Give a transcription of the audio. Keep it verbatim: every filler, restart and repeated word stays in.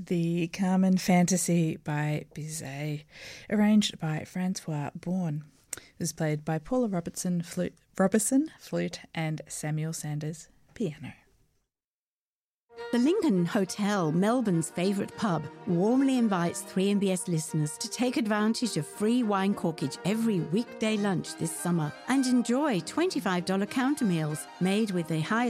The Carmen Fantasy by Bizet, arranged by Francois Bourne. It was played by Paula Robertson, flute, Robertson, flute, and Samuel Sanders, piano. The Lincoln Hotel, Melbourne's favourite pub, warmly invites three M B S listeners to take advantage of free wine corkage every weekday lunch this summer and enjoy twenty-five dollars counter meals made with the highest